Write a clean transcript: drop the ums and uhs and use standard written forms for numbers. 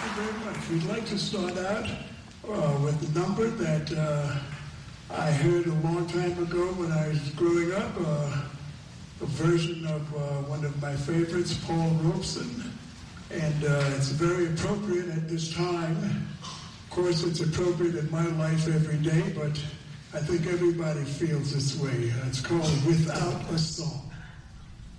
Thank you very much. We'd like to start out with a number that I heard a long time ago when I was growing up, a version of one of my favorites, Paul Robeson, and it's very appropriate at this time. Of course, it's appropriate in my life every day, but I think everybody feels this way. It's called Without a Song.